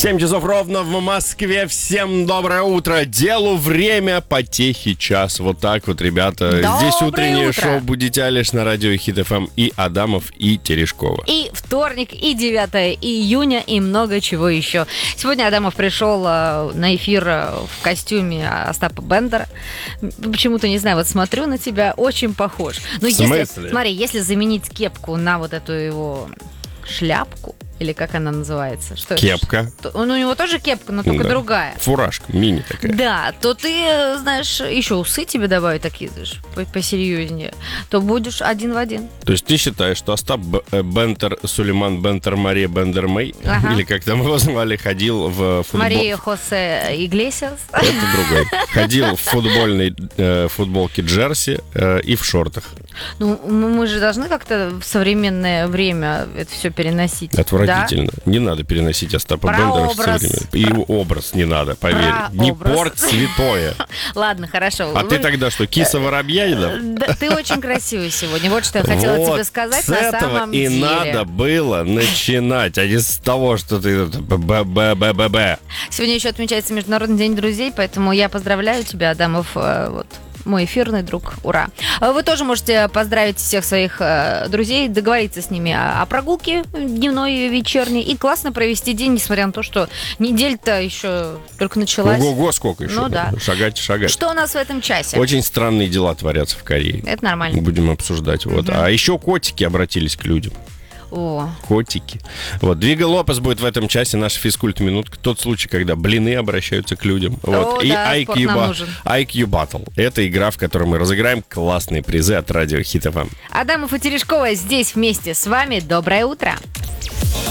7 часов ровно в Москве. Всем доброе утро. Делу время, потехи час. Вот так вот, ребята. Доброе Здесь утреннее утро. шоу «Будете Алиш» на радио Хит ФМ и Адамов, и Терешкова. И вторник, и 9 июня, и много чего еще. Сегодня Адамов пришел на эфир в костюме Остапа Бендера. Почему-то, не знаю, вот смотрю на тебя, очень похож. Но В смысле? Смотри, если заменить кепку на вот эту его шляпку, или как она называется? Что Кепка. Это? У него тоже кепка, но только Да. другая. Фуражка, мини такая. Да, то ты, знаешь, еще усы тебе добавить такие, знаешь, посерьезнее, то будешь один в один. То есть ты считаешь, что Остап Бендер, Сулейман Бендер, Мария Бендер Мэй, Ага. или как там его звали, ходил в футбол... Мария Хосе Иглесиас. Это другой. Ходил в футбольной футболке джерси и в шортах. Ну, мы же должны как-то в современное время это все переносить. Отвратительно. Не надо переносить Остапа Бендера в Прообраз. современное. И его образ не надо, поверь. Не Прообраз. порть святое. Да? Ладно, хорошо. А ты тогда что, киса воробьяида? Да, ты очень красивый сегодня. Вот что я хотела Вот тебе сказать с на этого самом и деле. надо было начинать, а не с того, что ты б-б-б-б-б. Сегодня еще отмечается Международный день друзей, поэтому я поздравляю тебя, Адамов, вот. Мой эфирный друг, ура. Вы тоже можете поздравить всех своих друзей, договориться с ними о прогулке дневной и вечерней, и классно провести день, несмотря на то, что неделя-то еще только началась. Ого-го, сколько еще? Ну да. Шагать. Что у нас в этом часе? Очень странные дела творятся в Корее. Это нормально. Будем обсуждать. Вот. А еще котики обратились к людям. О, Котики. Вот. Двига Лопес будет в этом часе, наша физкульт-минутка. Тот случай, когда блины обращаются к людям. Вот. О, И да, спорт нам нужен. IQ Battle. Это игра, в которой мы разыграем классные призы от радио Хит ФМ. Адамов и Терешкова здесь вместе с вами. Доброе утро.